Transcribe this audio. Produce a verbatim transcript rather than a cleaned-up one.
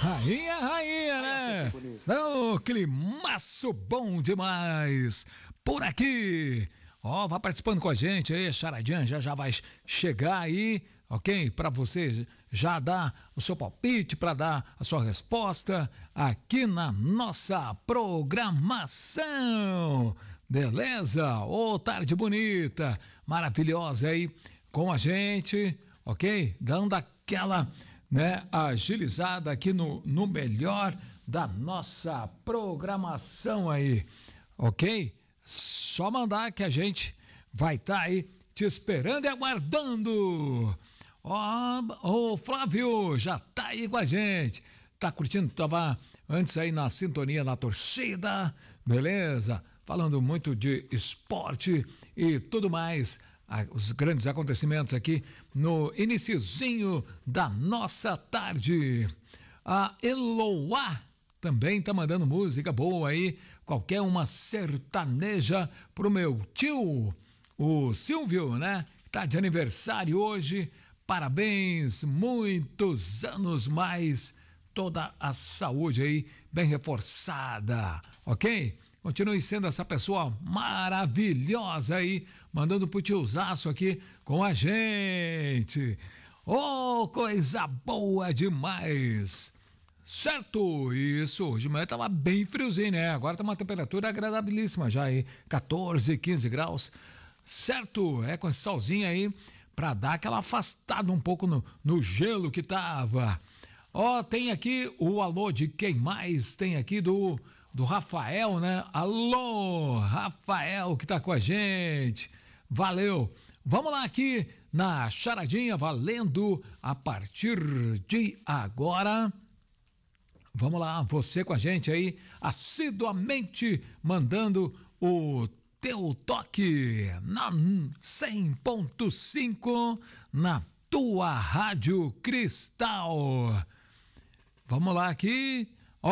Rainha, rainha, né? Ô, climaço bom demais por aqui. Ó, vai participando com a gente aí, charadinha já já vai chegar aí, ok? Para você já dar o seu palpite, para dar a sua resposta aqui na nossa programação. Beleza? Ô, tarde bonita, maravilhosa aí com a gente, ok? Dando aquela, né, agilizada aqui no, no melhor da nossa programação aí, ok? Só mandar que a gente vai estar tá aí te esperando e aguardando. Ó, o Flávio já tá aí com a gente, tá curtindo, tava antes aí na sintonia, na torcida, beleza? Falando muito de esporte e tudo mais, os grandes acontecimentos aqui no iniciozinho da nossa tarde. A Eloá também tá mandando música boa aí, qualquer uma sertaneja pro meu tio, o Silvio, né? Tá de aniversário hoje, parabéns, muitos anos mais, toda a saúde aí bem reforçada, ok? Continue sendo essa pessoa maravilhosa aí, mandando pro tiozaço aqui com a gente. Oh, coisa boa demais! Certo, isso, hoje de manhã tava bem friozinho, né? Agora tá uma temperatura agradabilíssima já aí, quatorze, quinze graus, certo? É, com esse solzinho aí, pra dar aquela afastada um pouco no, no gelo que tava. Ó, tem aqui o alô de quem mais? Tem aqui do, do Rafael, né? Alô, Rafael que tá com a gente, valeu. Vamos lá aqui na charadinha, valendo a partir de agora. Vamos lá, você com a gente aí, assiduamente mandando o teu toque na cem ponto cinco, na tua Rádio Cristal. Vamos lá aqui,